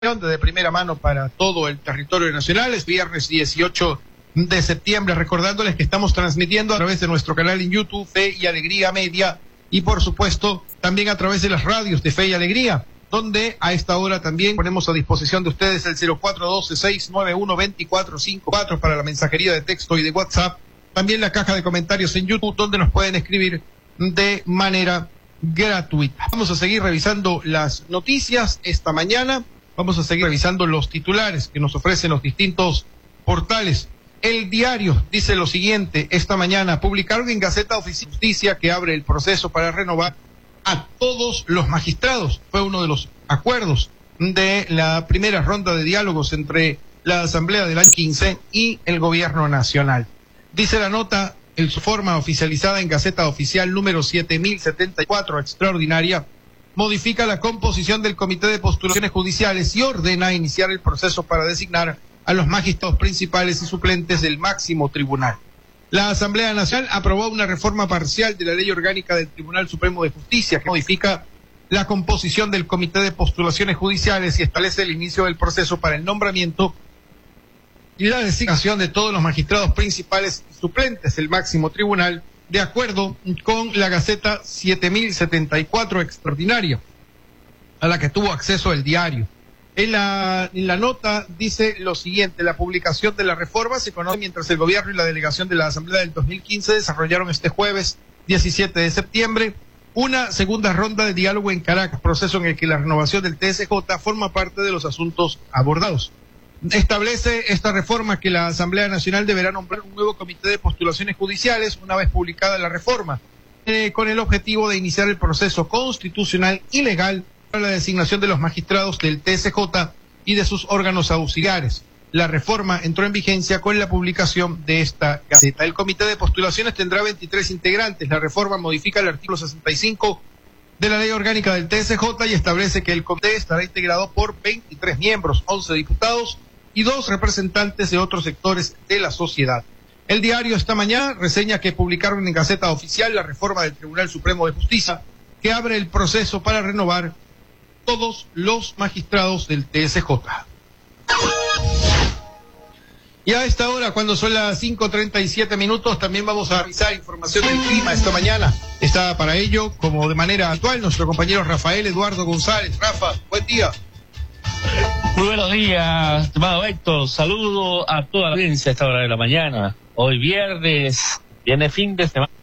de primera mano para todo el territorio nacional. Es viernes 18 de septiembre, recordándoles que estamos transmitiendo a través de nuestro canal en YouTube, Fe y Alegría Media, y por supuesto también a través de las radios de Fe y Alegría, donde a esta hora también ponemos a disposición de ustedes el 0412-691-2454 para la mensajería de texto y de WhatsApp, también la caja de comentarios en YouTube, donde nos pueden escribir de manera gratuita. Vamos a seguir revisando las noticias esta mañana. Vamos a seguir revisando los titulares que nos ofrecen los distintos portales. El Diario dice lo siguiente: esta mañana publicaron en Gaceta Oficial de Justicia que abre el proceso para renovar a todos los magistrados. Fue uno de los acuerdos de la primera ronda de diálogos entre la Asamblea del año 15 y el Gobierno Nacional. Dice la nota, en su forma oficializada en Gaceta Oficial número 7074 extraordinaria, modifica la composición del Comité de Postulaciones Judiciales y ordena iniciar el proceso para designar a los magistrados principales y suplentes del máximo tribunal. La Asamblea Nacional aprobó una reforma parcial de la Ley Orgánica del Tribunal Supremo de Justicia que modifica la composición del Comité de Postulaciones Judiciales y establece el inicio del proceso para el nombramiento y la designación de todos los magistrados principales y suplentes del máximo tribunal, de acuerdo con la Gaceta 7074 extraordinaria, a la que tuvo acceso el Diario. En la nota dice lo siguiente: la publicación de la reforma se conoce mientras el gobierno y la delegación de la Asamblea del 2015 desarrollaron este jueves 17 de septiembre una segunda ronda de diálogo en Caracas, proceso en el que la renovación del TSJ forma parte de los asuntos abordados. Establece esta reforma que la Asamblea Nacional deberá nombrar un nuevo comité de postulaciones judiciales una vez publicada la reforma, con el objetivo de iniciar el proceso constitucional y legal para la designación de los magistrados del TSJ y de sus órganos auxiliares. La reforma entró en vigencia con la publicación de esta Gaceta. El comité de postulaciones tendrá 23 integrantes. La reforma modifica el artículo 65 de la Ley Orgánica del TSJ y establece que el comité estará integrado por 23 miembros, 11 diputados y 2 representantes de otros sectores de la sociedad. El Diario esta mañana reseña que publicaron en Gaceta Oficial la reforma del Tribunal Supremo de Justicia que abre el proceso para renovar todos los magistrados del TSJ. Y a esta hora, cuando son las 5:37, también vamos a revisar información del clima esta mañana. Está para ello, como de manera habitual, nuestro compañero Rafael Eduardo González. Rafa, buen día. Muy buenos días, estimado Héctor. Saludo a toda la audiencia a esta hora de la mañana. Hoy viernes, viene fin de semana.